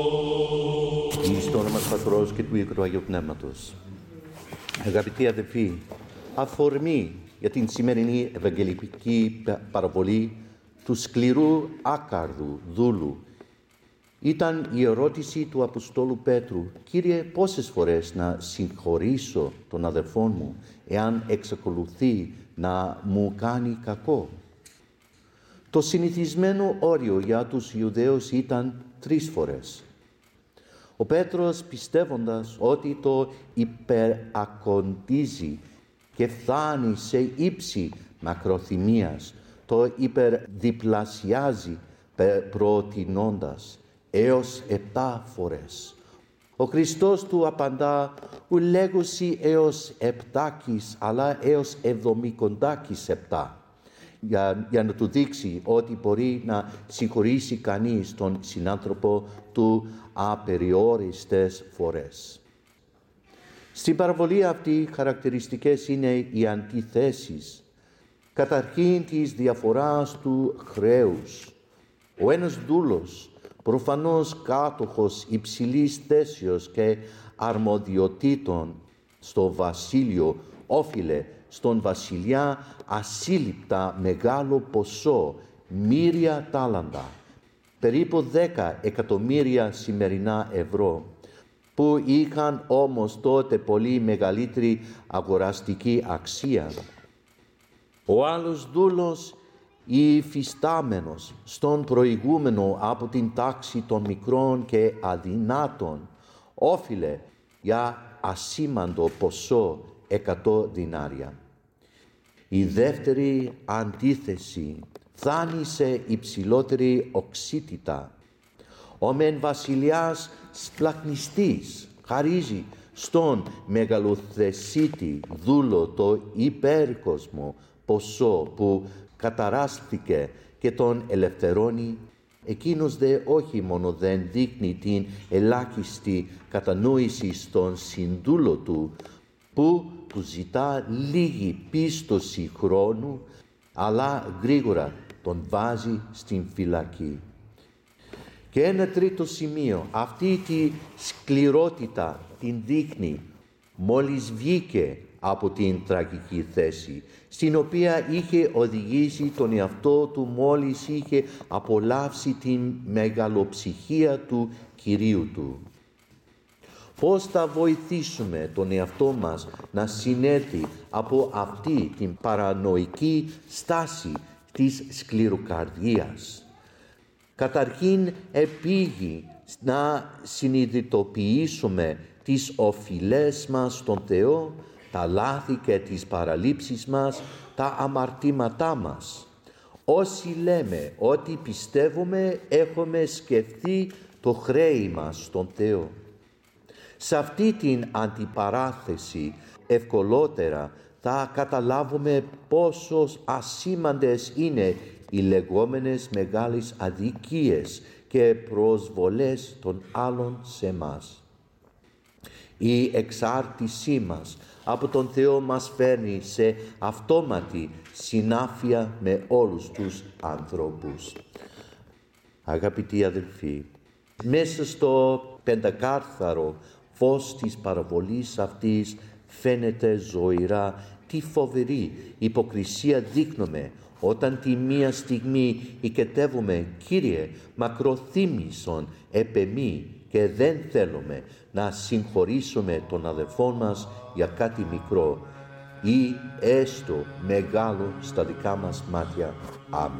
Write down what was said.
Εις το όνομα του Πατρός και του Υιού και του Αγίου Πνεύματος. Αγαπητοί αδελφοί, αφορμή για την σημερινή ευαγγελική παραβολή του σκληρού άκαρδου δούλου ήταν η ερώτηση του Αποστόλου Πέτρου: «Κύριε, πόσες φορές να συγχωρήσω τον αδελφό μου, εάν εξακολουθεί να μου κάνει κακό?» Το συνηθισμένο όριο για τους Ιουδαίους ήταν 3 φορές. Ο Πέτρος, πιστεύοντας ότι το υπερακοντίζει και φτάνει σε ύψη μακροθυμίας, το υπερδιπλασιάζει προτείνοντας έως 7 φορές. Ο Χριστός του απαντά: «Ου λέγουσι έως 7 αλλά έως 70 για να του δείξει ότι μπορεί να συγχωρήσει κανείς τον συνάνθρωπο του απεριόριστες φορές. Στην παραβολή αυτή χαρακτηριστικές είναι οι αντιθέσεις. Καταρχήν της διαφοράς του χρέους. Ο ένας δούλος, προφανώς κάτοχος υψηλής θέσεως και αρμοδιοτήτων στο βασίλειο, όφιλε στον βασιλιά ασύλληπτα μεγάλο ποσό, μοίρια τάλαντα, περίπου 10 εκατομμύρια σημερινά ευρώ, που είχαν όμως τότε πολύ μεγαλύτερη αγοραστική αξία. Ο άλλος δούλος, υφιστάμενος στον προηγούμενο από την τάξη των μικρών και αδυνάτων, όφιλε για ασήμαντο ποσό 100 δινάρια. Η δεύτερη αντίθεση φτάνει σε υψηλότερη οξύτητα. Ο μεν βασιλιάς σπλαχνιστής χαρίζει στον μεγαλοθεσίτη δούλο το υπέρκοσμο ποσό που καταράστηκε και τον ελευθερώνει. Εκείνος δε όχι μόνο δεν δείχνει την ελάχιστη κατανόηση στον συνδούλο του, που του ζητά λίγη πίστοση χρόνου, αλλά γρήγορα τον βάζει στην φυλακή. Και ένα τρίτο σημείο, αυτή τη σκληρότητα την δείχνει μόλις βγήκε από την τραγική θέση, στην οποία είχε οδηγήσει τον εαυτό του μόλις είχε απολαύσει την μεγαλοψυχία του Κυρίου του. Πώς θα βοηθήσουμε τον εαυτό μας να συνέλθει από αυτή την παρανοϊκή στάση της σκληροκαρδίας? Καταρχήν επήγει να συνειδητοποιήσουμε τις οφειλές μας στον Θεό, τα λάθη και τις παραλήψεις μας, τα αμαρτήματά μας. Όσοι λέμε ότι πιστεύουμε, έχουμε σκεφτεί το χρέη μας στον Θεό. Σε αυτή την αντιπαράθεση ευκολότερα θα καταλάβουμε πόσο ασήμαντες είναι οι λεγόμενες μεγάλες αδικίες και προσβολές των άλλων σε μας. Η εξάρτησή μας από τον Θεό μας φέρνει σε αυτόματη συνάφεια με όλους τους ανθρώπους. Αγαπητοί αδελφοί, μέσα στο πεντακάθαρο φως της παραβολής αυτής φαίνεται ζωηρά τι φοβερή υποκρισία δείχνουμε όταν τη μία στιγμή οικετεύουμε: «Κύριε, μακροθύμησον επ' εμεί», και δεν θέλουμε να συγχωρήσουμε τον αδελφό μας για κάτι μικρό ή έστω μεγάλο στα δικά μας μάτια. Αμήν.